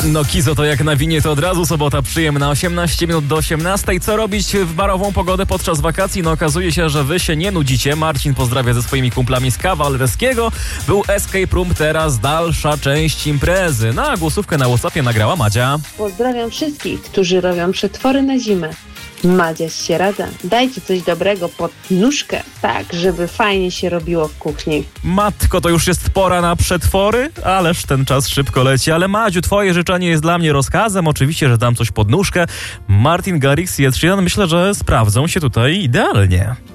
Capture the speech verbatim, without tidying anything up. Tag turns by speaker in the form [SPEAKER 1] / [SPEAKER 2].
[SPEAKER 1] No Kizo, to jak nawinie, to od razu sobota przyjemna, osiemnaście minut do osiemnastej. Co robić w barową pogodę podczas wakacji? No okazuje się, że wy się nie nudzicie. Marcin pozdrawia ze swoimi kumplami z Kawalerskiego. Był escape room, teraz dalsza część imprezy. Na głosówkę na WhatsAppie nagrała Madzia.
[SPEAKER 2] Pozdrawiam wszystkich, którzy robią przetwory na zimę. Madzia z Sieradza. Dajcie coś dobrego pod nóżkę, tak, żeby fajnie się robiło w kuchni.
[SPEAKER 1] Matko, to już jest pora na przetwory? Ależ ten czas szybko leci. Ale Madziu, twoje życzenie jest dla mnie rozkazem. Oczywiście, że dam coś pod nóżkę. Martin Garrix i Ed Sheeran, myślę, że sprawdzą się tutaj idealnie.